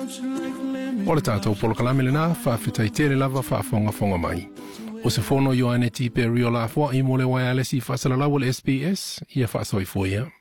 O le tātou polokalame le nā, whawhitai tere lava whaafonga mai. O se whono Ioane T. Perry o la fua I mo le wai alesi whasalalau le SPS, ia whaasoi fuia.